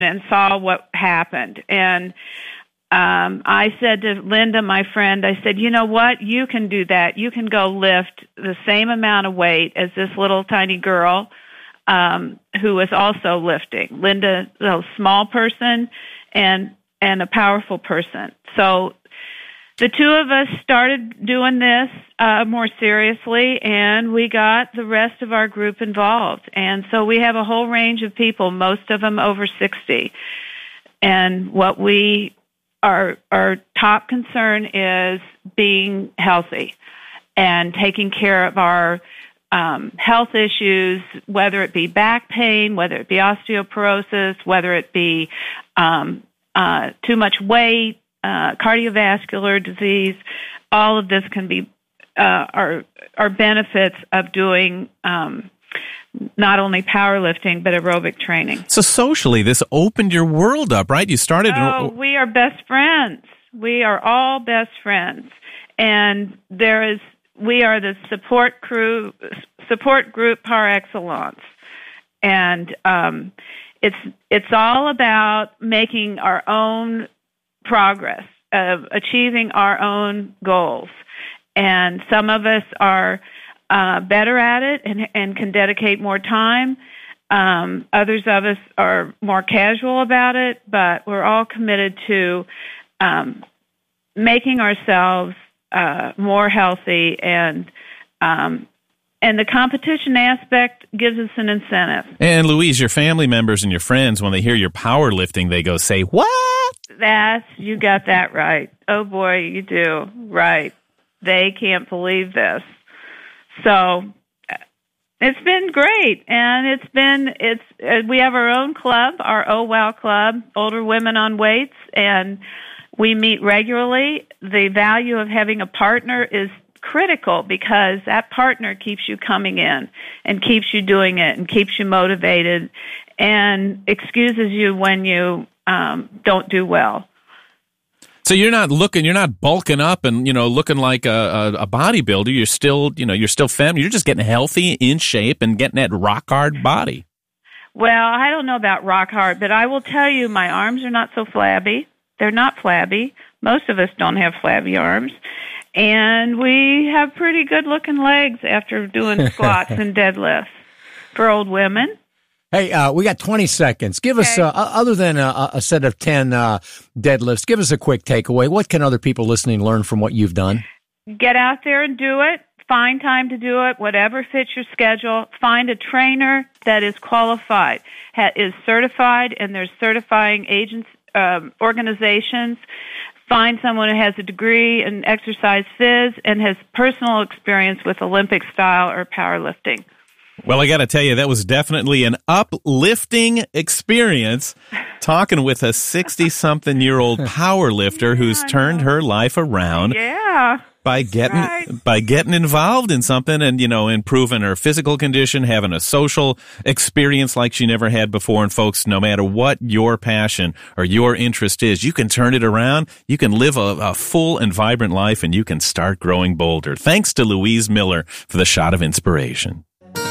and saw what happened. And I said to Linda, my friend, I said, you know what? You can do that. You can go lift the same amount of weight as this little tiny girl who was also lifting. Linda, a small person and a powerful person. So the two of us started doing this more seriously, and we got the rest of our group involved. And so we have a whole range of people, most of them over 60. And what our top concern is being healthy and taking care of our health issues, whether it be back pain, whether it be osteoporosis, whether it be too much weight, cardiovascular disease. All of this can be are benefits of doing not only powerlifting but aerobic training. So socially, this opened your world up, right? You started. Oh, we are best friends. We are all best friends, and we are the support group par excellence, and it's all about making our own progress, of achieving our own goals. And some of us are better at it and can dedicate more time. Others of us are more casual about it, but we're all committed to making ourselves more healthy, and the competition aspect gives us an incentive. And Louise, your family members and your friends, when they hear your powerlifting, they go say, "What?" You got that right. Oh boy, you do. Right. They can't believe this. So it's been great, and we have our own club, our Oh Wow Club, Older Women on Weights, and we meet regularly. The value of having a partner is critical because that partner keeps you coming in and keeps you doing it and keeps you motivated and excuses you when you don't do well. So you're not bulking up and, looking like a bodybuilder. You're still femme. You're just getting healthy, in shape, and getting that rock hard body. Well, I don't know about rock hard, but I will tell you my arms are not so flabby. They're not flabby. Most of us don't have flabby arms. And we have pretty good looking legs after doing squats and deadlifts for old women. Hey, we got 20 seconds. Give us, other than a set of 10 deadlifts, give us a quick takeaway. What can other people listening learn from what you've done? Get out there and do it. Find time to do it, whatever fits your schedule. Find a trainer that is qualified, is certified, and there's certifying agents, organizations. Find someone who has a degree in exercise phys and has personal experience with Olympic style or powerlifting. Well, I got to tell you, that was definitely an uplifting experience talking with a 60-something-year-old power lifter who's turned her life around. Yeah. By getting involved in something and, improving her physical condition, having a social experience like she never had before. And folks, no matter what your passion or your interest is, you can turn it around. You can live a full and vibrant life, and you can start growing bolder. Thanks to Louise Miller for the shot of inspiration.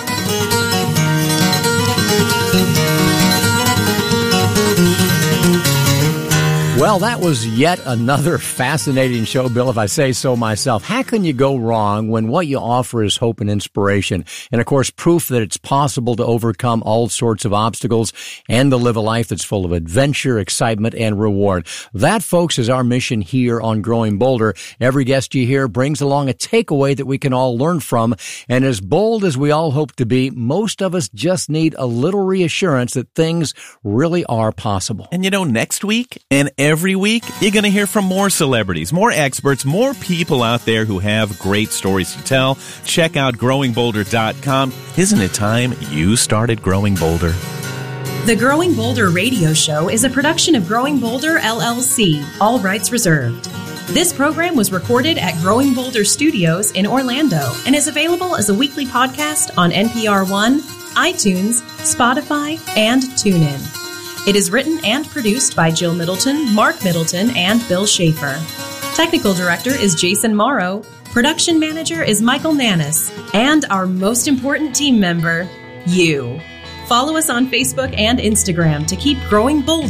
Well, that was yet another fascinating show, Bill, if I say so myself. How can you go wrong when what you offer is hope and inspiration? And, of course, proof that it's possible to overcome all sorts of obstacles and to live a life that's full of adventure, excitement, and reward. That, folks, is our mission here on Growing Bolder. Every guest you hear brings along a takeaway that we can all learn from. And as bold as we all hope to be, most of us just need a little reassurance that things really are possible. And, next week and every week, you're going to hear from more celebrities, more experts, more people out there who have great stories to tell. Check out growingbolder.com. Isn't it time you started growing bolder? The Growing Bolder radio show is a production of Growing Bolder, LLC, all rights reserved. This program was recorded at Growing Bolder Studios in Orlando and is available as a weekly podcast on NPR One, iTunes, Spotify, and TuneIn. It is written and produced by Jill Middleton, Mark Middleton, and Bill Schaefer. Technical director is Jason Morrow. Production manager is Michael Nannis. And our most important team member, you. Follow us on Facebook and Instagram to keep growing bold.